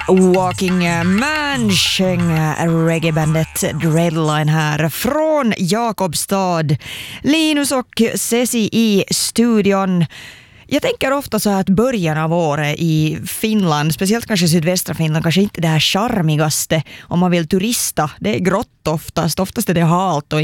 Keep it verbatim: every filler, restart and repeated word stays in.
Walking Man sjöng reggaebandet Dreadline här från Jakobstad. Linus och Ceci i studion. Jag tänker ofta så här att början av året i Finland, speciellt kanske sydvästra Finland, kanske inte det här charmigaste om man vill turista. Det är grått oftast, oftast är det halt och